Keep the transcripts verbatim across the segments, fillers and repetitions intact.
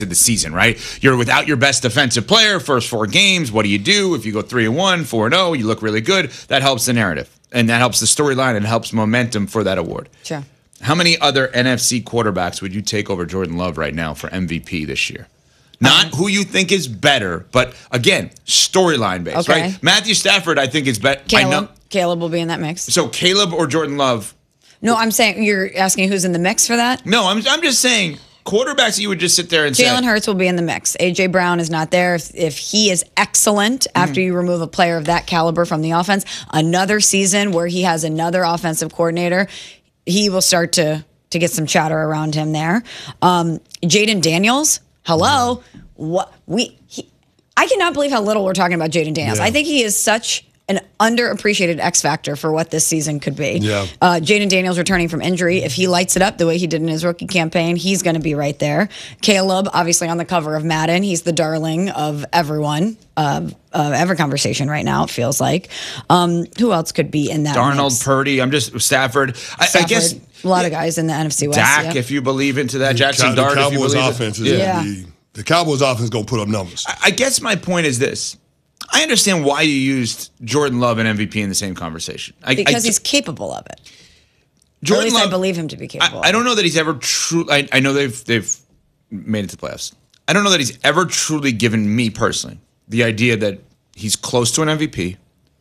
to the season, right? You're without your best defensive player, first four games. What do you do? If you go three and one, four and oh, you look really good. That helps the narrative, and that helps the storyline, and helps momentum for that award. Sure. How many other N F C quarterbacks would you take over Jordan Love right now for M V P this year? Not um, who you think is better, but again, storyline based, okay. right? Matthew Stafford, I think is better. Caleb, Caleb will be in that mix. So Caleb or Jordan Love? No, I'm saying you're asking who's in the mix for that. No, I'm I'm just saying. Quarterbacks, you would just sit there and say. Jalen Hurts will be in the mix. A J. Brown is not there. If, if he is excellent after mm. you remove a player of that caliber from the offense, another season where he has another offensive coordinator, he will start to, to get some chatter around him there. Um, Jaden Daniels, hello. Mm. What we he, I cannot believe how little we're talking about Jaden Daniels. Yeah. I think he is such an underappreciated X factor for what this season could be. Yeah. Uh, Jaden Daniels returning from injury. If he lights it up the way he did in his rookie campaign, he's going to be right there. Caleb, obviously on the cover of Madden, he's the darling of everyone, uh, uh, every conversation right now, it feels like. Um, who else could be in that Darnold, mix? Purdy, I'm just, Stafford. I, Stafford. I guess. A lot of guys in the N F C West. Dak, yeah. if you believe into that. Jackson the Dart, Cowboys if you believe offense it. Is yeah. the, the Cowboys offense is going to put up numbers. I, I guess my point is this. I understand why you used Jordan Love and M V P in the same conversation. I, because I, he's capable of it. Jordan At least Love, I believe him to be capable. I, I don't know that he's ever true. I, I know they've they've made it to the playoffs. I don't know that he's ever truly given me personally the idea that he's close to an M V P,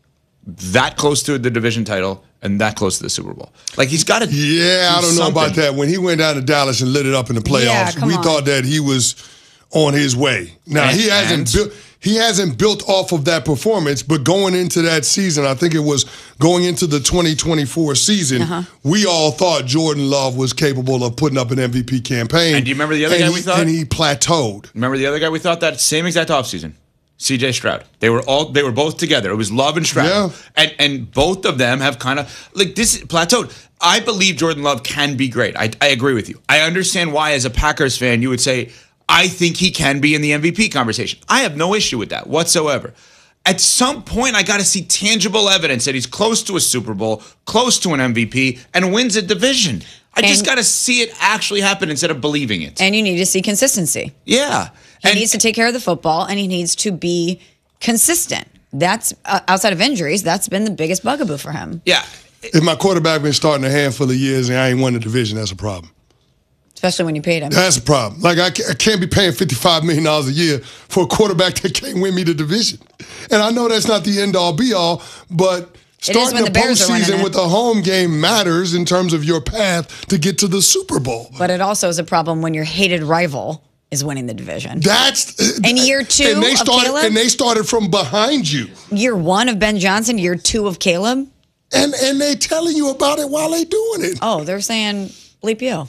that close to the division title, and that close to the Super Bowl. Like he's got to. Yeah, I don't know about that. When he went down to Dallas and lit it up in the playoffs, yeah, we on. thought that he was on his way. Now and, he hasn't built. He hasn't built off of that performance, but going into that season, I think it was going into the twenty twenty-four season, uh-huh. we all thought Jordan Love was capable of putting up an M V P campaign. And do you remember the other and guy he, we thought? And he plateaued. Remember the other guy we thought that same exact offseason? C J Stroud. They were all they were both together. It was Love and Stroud. Yeah. And and both of them have kind of like this plateaued. I believe Jordan Love can be great. I, I agree with you. I understand why as a Packers fan you would say, I think he can be in the M V P conversation. I have no issue with that whatsoever. At some point, I got to see tangible evidence that he's close to a Super Bowl, close to an M V P, and wins a division. I and, just got to see it actually happen instead of believing it. And you need to see consistency. Yeah. He and, needs to take care of the football, and he needs to be consistent. That's uh, outside of injuries. That's been the biggest bugaboo for him. Yeah. If my quarterback been starting a handful of years and I ain't won the division, that's a problem. Especially when you paid him. That's a problem. Like, I can't be paying fifty-five million dollars a year for a quarterback that can't win me the division. And I know that's not the end-all, be-all, but starting the, the postseason with a home game matters in terms of your path to get to the Super Bowl. But it also is a problem when your hated rival is winning the division. That's and year two and they of started, Caleb? And they started from behind you. Year one of Ben Johnson, year two of Caleb? And, and they telling you about it while they doing it. Oh, they're saying, bleep you.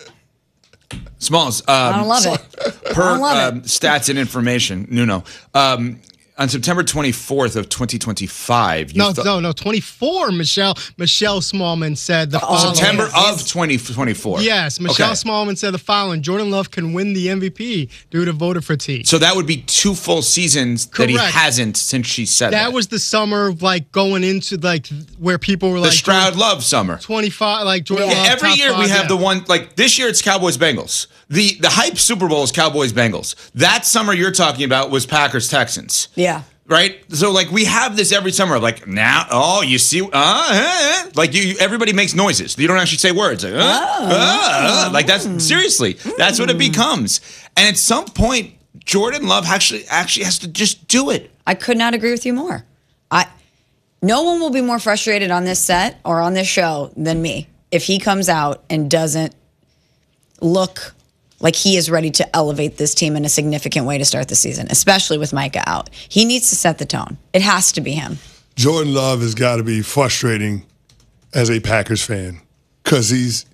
Smalls. Um, I don't love it. Per I don't love um, it. stats and information, Nuno. Um, on September twenty-fourth of twenty twenty-five. You No, th- no, no, twenty-four. Michelle Michelle Smallman said the Oh, following. September of twenty twenty-four. Yes, Michelle Okay. Smallman said the following: Jordan Love can win the M V P due to voter fatigue. So that would be two full seasons that he Correct. hasn't since she said that. That was the summer, like going into like where people were the like Stroud Love summer. twenty-five, like Jordan Yeah. Love. Every top year we five, have yeah. the one, like this year it's Cowboys Bengals. The the hype Super Bowl is Cowboys Bengals. That summer you're talking about was Packers Texans. Yeah. Right? So like we have this every summer of like now, oh, you see, uh, uh, like you, everybody makes noises. You don't actually say words. Like, uh, Oh. uh, uh, like that's seriously, that's what it becomes. And at some point, Jordan Love actually actually has to just do it. I could not agree with you more. I, no one will be more frustrated on this set or on this show than me if he comes out and doesn't look like he is ready to elevate this team in a significant way to start the season, especially with Micah out. He needs to set the tone. It has to be him. Jordan Love has got to be frustrating as a Packers fan because he's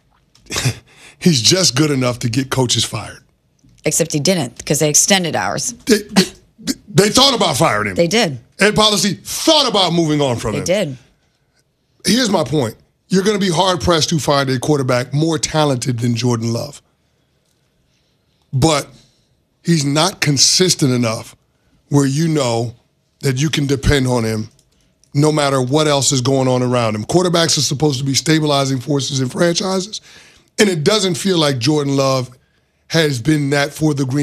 he's just good enough to get coaches fired. Except he didn't because they extended ours. They, they, they thought about firing him. They did. Ed Policy thought about moving on from They him. did. Here's my point. You're going to be hard-pressed to find a quarterback more talented than Jordan Love. But he's not consistent enough where you know that you can depend on him no matter what else is going on around him. Quarterbacks are supposed to be stabilizing forces in franchises, and it doesn't feel like Jordan Love has been that for the Green